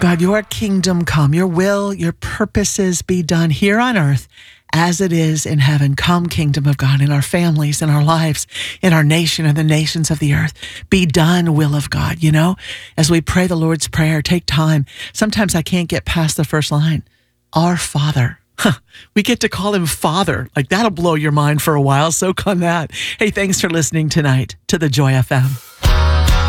God, your kingdom come, your will, your purposes be done here on earth as it is in heaven. Come, kingdom of God, in our families, in our lives, in our nation, and the nations of the earth. Be done, will of God. You know, as we pray the Lord's Prayer, take time. Sometimes I can't get past the first line. Our Father. We get to call him Father. Like, that'll blow your mind for a while. Soak on that. Hey, thanks for listening tonight to the Joy FM.